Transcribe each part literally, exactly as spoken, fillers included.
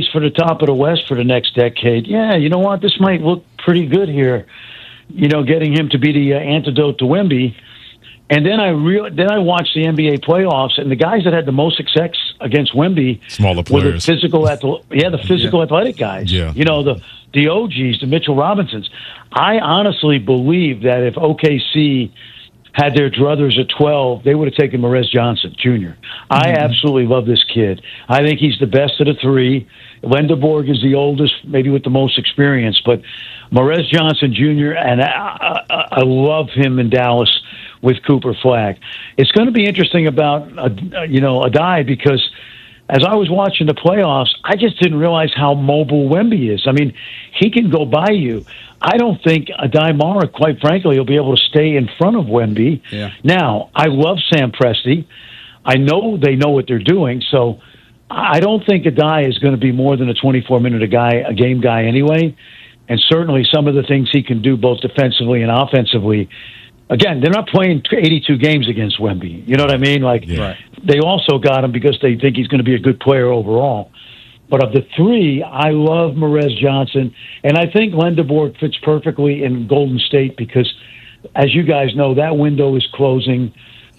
for the top of the West for the next decade. Yeah, you know what? This might look pretty good here. You know, getting him to be the uh, antidote to Wemby. And then I real then I watched the N B A playoffs, and the guys that had the most success against Wemby smaller were the players. physical, athle- yeah, the physical yeah. athletic guys. Yeah. You know, the the O Gs, the Mitchell Robinsons. I honestly believe that if O K C had their druthers at twelve, they would have taken Morez Johnson Junior Mm-hmm. I absolutely love this kid. I think he's the best of the three. Lendeborg is the oldest, maybe with the most experience, but Morez Johnson Junior, and I, I, I love him in Dallas with Cooper Flagg. It's going to be interesting about, uh, you know, Adai, because as I was watching the playoffs, I just didn't realize how mobile Wemby is. I mean, he can go by you. I don't think Adai Mara, quite frankly, will be able to stay in front of Wemby. Yeah. Now, I love Sam Presti. I know they know what they're doing, so I don't think Adai is going to be more than a twenty-four minute a guy, a game guy anyway. And certainly some of the things he can do both defensively and offensively. Again, they're not playing eighty-two games against Wemby. You know what I mean? Like, yeah. They also got him because they think he's going to be a good player overall. But of the three, I love Morez Johnson, and I think Lendeborg fits perfectly in Golden State because, as you guys know, that window is closing,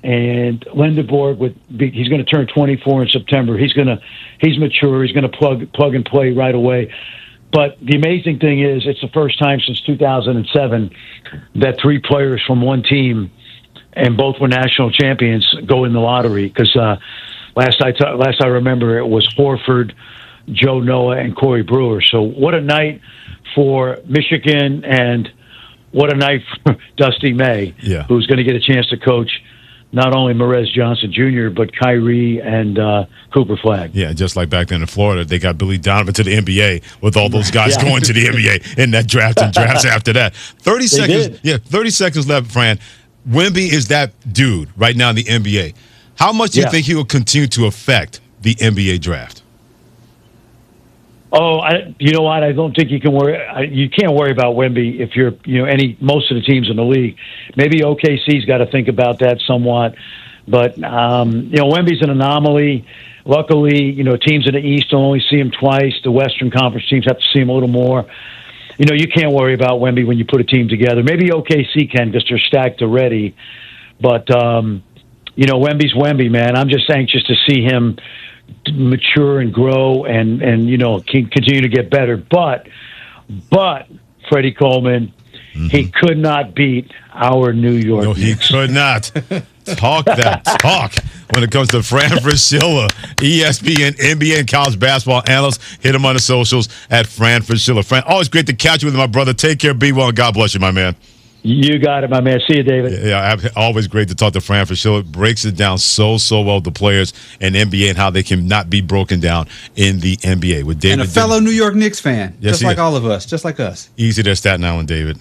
and Lendeborg, with he's going to turn twenty-four in September. He's going to he's mature. He's going to plug plug and play right away. But the amazing thing is, it's the first time since two thousand seven that three players from one team, and both were national champions, go in the lottery. Because uh, last I t- last I remember, it was Horford, Joe Noah, and Corey Brewer. So what a night for Michigan, and what a night for Dusty May, yeah. who's going to get a chance to coach not only Morez Johnson Junior, but Kyrie and uh, Cooper Flagg. Yeah, just like back then in Florida, they got Billy Donovan to the N B A with all those guys yeah. going to the N B A in that draft and drafts after that. thirty They seconds. did. Yeah, thirty seconds left, Fran. Wemby is that dude right now in the N B A. How much do you yeah. think he will continue to affect the N B A draft? Oh, I, you know what? I don't think you can worry. I, you can't worry about Wemby if you're, you know, any most of the teams in the league. Maybe O K C's got to think about that somewhat, but um, you know, Wemby's an anomaly. Luckily, you know, teams in the East will only see him twice. The Western Conference teams have to see him a little more. You know, you can't worry about Wemby when you put a team together. Maybe O K C can because they're stacked already, but um, you know, Wemby's Wemby, man. I'm just anxious to see him mature and grow and, and you know, continue to get better. But, but Freddie Coleman, mm-hmm. he could not beat our New York No, he Knicks. could not. Talk that talk when it comes to Fran Fraschilla, E S P N, N B A, and college basketball analyst. Hit him on the socials at Fran Fraschilla. Fran, always great to catch you with my brother. Take care, be well, and God bless you, my man. You got it, my man. See you, David. Yeah, always great to talk to Fran Fraschilla. Breaks it down so, so well, the players in N B A and how they can not be broken down in the N B A. With David and a fellow Dennis. New York Knicks fan, Yes, just he like is. all of us, just like us. Easy to Staten Island, David.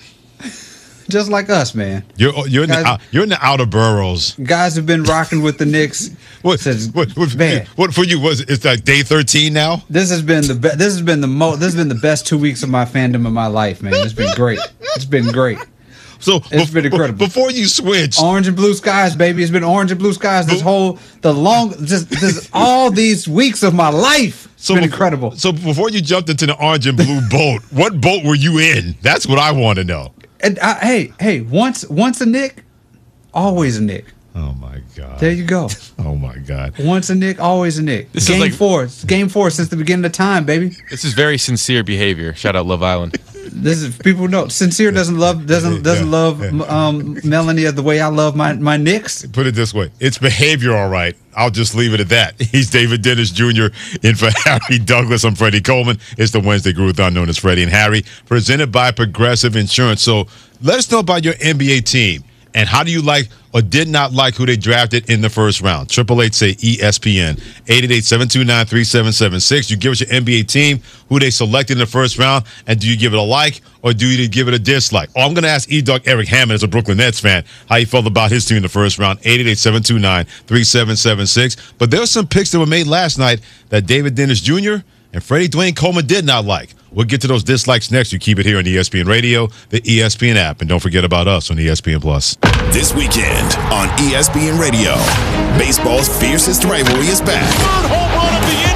Just like us, man. You're you're in, Guys, the, you're in the outer boroughs. Guys have been rocking with the Knicks. What, since, what, what, man. what for you was it's like day thirteen now? This has been the be- this has been the mo- this has been the best two weeks of my fandom of my life, man. It's been great. It's been great. So It's been incredible. Before you switch, Orange and blue skies, baby. It's been orange and blue skies this whole the long just this all these weeks of my life. It's so been before, incredible. So before you jumped into the orange and blue boat, what boat were you in? That's what I want to know. And I, hey, hey, once once a Nick, always a Nick. Oh my God. There you go. Oh my God. Once a Nick, always a Nick. This is Game like- four. Game four since the beginning of time, baby. This is very sincere behavior. Shout out Love Island. This is people know. Sincere doesn't love doesn't doesn't Yeah, love yeah. um, Melanie the way I love my my Knicks. Put it this way. It's behavior, all right. I'll just leave it at that. He's David Dennis Junior in for Harry Douglas. I'm Freddie Coleman. It's the Wednesday Groove-thon known as Freddie and Harry, presented by Progressive Insurance. So let us know about your N B A team. And how do you like or did not like who they drafted in the first round? Triple eight say E S P N. eight eight eight, seven two nine, three seven seven six. You give us your N B A team, who they selected in the first round, and do you give it a like or do you give it a dislike? Oh, I'm going to ask E-Dog Eric Hammond as a Brooklyn Nets fan how he felt about his team in the first round. eight eight eight, seven two nine, three seven seven six. But there were some picks that were made last night that David Dennis Junior and Freddie Dwayne Coleman did not like. We'll get to those dislikes next. You keep it here on E S P N Radio, the E S P N app, and don't forget about us on E S P N Plus. This weekend on E S P N Radio, baseball's fiercest rivalry is back. Third home run of the year.